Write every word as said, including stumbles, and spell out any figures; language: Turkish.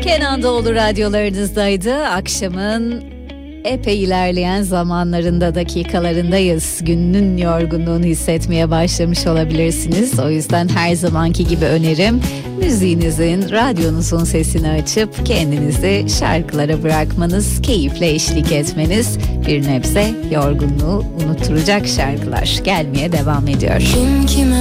Kenan Doğulu radyolarınızdaydı. Akşamın epey ilerleyen zamanlarında, dakikalarındayız. Günün yorgunluğunu hissetmeye başlamış olabilirsiniz. O yüzden her zamanki gibi önerim, müziğinizin, radyonuzun sesini açıp kendinizi şarkılara bırakmanız, keyifle eşlik etmeniz. Bir nebze yorgunluğu unutturacak şarkılar gelmeye devam ediyor. Kim kime